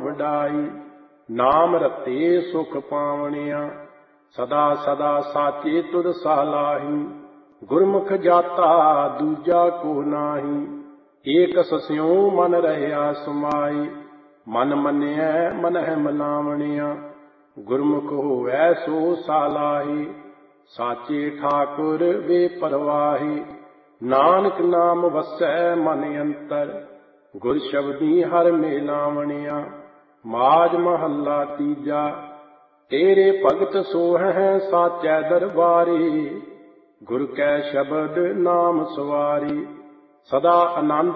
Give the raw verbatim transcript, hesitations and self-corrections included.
ਵਡਾਈ। ਨਾਮ ਰਤੇ ਸੁਖ ਪਾਵਣਿਆ ਸਦਾ ਸਦਾ ਸਾਚੇ ਤੁਧ ਸਲਾਹੀ। ਗੁਰਮੁਖ ਜਾਤਾ ਦੂਜਾ ਕੋ ਨਾਹੀ ਏਕ ਸਸਿਉ ਮਨ ਰਹਿਆ ਸਮਾਈ। ਮਨ ਮੰਨਿਐ ਮਨਹਿ ਮਨਾਵਣਿਆ ਗੁਰਮੁਖ ਹੋਵੈ ਸੋ ਸਾਲਾਹੀ। ਸਾਚੇ ਠਾਕੁਰ ਵੇ ਪਰਵਾਹੀ ਨਾਨਕ ਨਾਮ ਵਸੈ ਮਨ ਅੰਤਰ। ਗੁਰ ਸ਼ਬਦੀ ਹਰ ਮੇਲਾਵਣਿਆ ਮਾਝ ਮਹੱਲਾ ਤੀਜਾ। ਤੇਰੇ ਭਗਤ ਸੋਹੈ ਸਾਚੈ ਦਰਬਾਰੀ ਗੁਰ ਕੈ ਸ਼ਬਦ ਨਾਮ ਸਵਾਰੀ। ਸਦਾ ਆਨੰਦ